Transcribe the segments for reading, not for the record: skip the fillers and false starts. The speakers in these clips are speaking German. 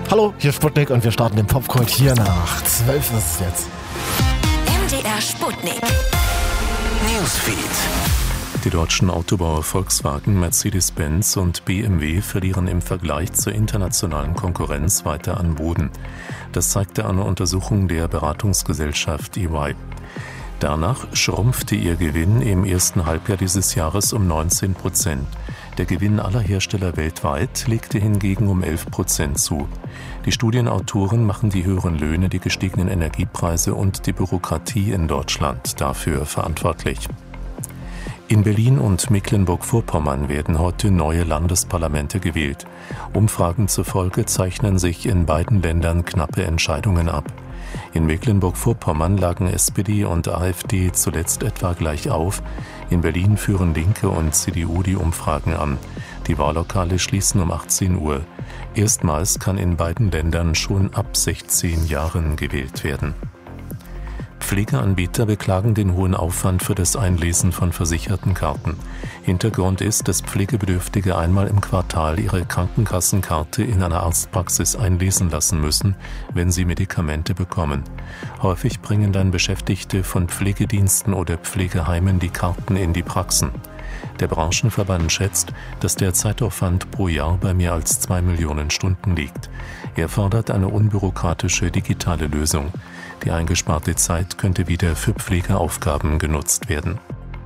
Hallo, hier ist Sputnik und wir starten den Popcult hier nach 12 ist es jetzt. MDR Sputnik. Newsfeed. Die deutschen Autobauer Volkswagen, Mercedes-Benz und BMW verlieren im Vergleich zur internationalen Konkurrenz weiter an Boden. Das zeigte eine Untersuchung der Beratungsgesellschaft EY. Danach schrumpfte ihr Gewinn im ersten Halbjahr dieses Jahres um 19%. Der Gewinn aller Hersteller weltweit legte hingegen um 11% zu. Die Studienautoren machen die höheren Löhne, die gestiegenen Energiepreise und die Bürokratie in Deutschland dafür verantwortlich. In Berlin und Mecklenburg-Vorpommern werden heute neue Landesparlamente gewählt. Umfragen zufolge zeichnen sich in beiden Ländern knappe Entscheidungen ab. In Mecklenburg-Vorpommern lagen SPD und AfD zuletzt etwa gleich auf. In Berlin führen Linke und CDU die Umfragen an. Die Wahllokale schließen um 18 Uhr. Erstmals kann in beiden Ländern schon ab 16 Jahren gewählt werden. Pflegeanbieter beklagen den hohen Aufwand für das Einlesen von versicherten Karten. Hintergrund ist, dass Pflegebedürftige einmal im Quartal ihre Krankenkassenkarte in einer Arztpraxis einlesen lassen müssen, wenn sie Medikamente bekommen. Häufig bringen dann Beschäftigte von Pflegediensten oder Pflegeheimen die Karten in die Praxen. Der Branchenverband schätzt, dass der Zeitaufwand pro Jahr bei mehr als 2 Millionen Stunden liegt. Er fordert eine unbürokratische digitale Lösung. Die eingesparte Zeit könnte wieder für Pflegeaufgaben genutzt werden.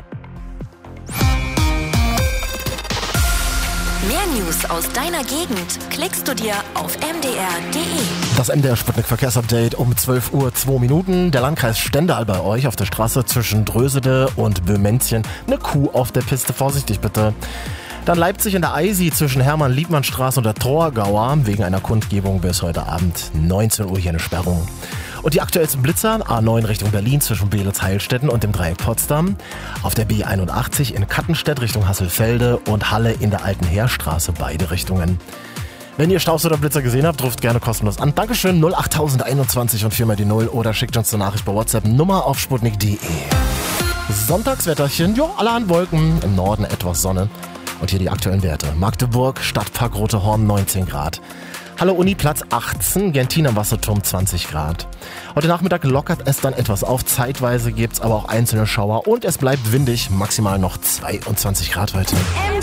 Mehr News aus deiner Gegend klickst du dir auf mdr.de. Das MDR Sputnik Verkehrsupdate um 12 Uhr 2 Minuten. Der Landkreis Stendal bei euch auf der Straße zwischen Drösede und Böhmenzchen. Eine Kuh auf der Piste, vorsichtig bitte. Dann Leipzig in der Eisi zwischen Hermann-Liebmann-Straße und der Torgauer. Wegen einer Kundgebung bis heute Abend 19 Uhr hier eine Sperrung. Und die aktuellsten Blitzer, A9 Richtung Berlin zwischen Beelitz-Heilstätten und dem Dreieck Potsdam. Auf der B81 in Kattenstedt Richtung Hasselfelde und Halle in der Alten Heerstraße, beide Richtungen. Wenn ihr Staus oder Blitzer gesehen habt, ruft gerne kostenlos an. Dankeschön, 08021 und 4 mal die 0 oder schickt uns eine Nachricht bei WhatsApp, Nummer auf sputnik.de. Sonntagswetterchen, allerhand Wolken, im Norden etwas Sonne. Und hier die aktuellen Werte. Magdeburg, Stadtpark Rote Horn 19 Grad. Halle Uni Platz 18, Gentin am Wasserturm 20 Grad. Heute Nachmittag lockert es dann etwas auf, zeitweise gibt's aber auch einzelne Schauer und es bleibt windig, maximal noch 22 Grad heute.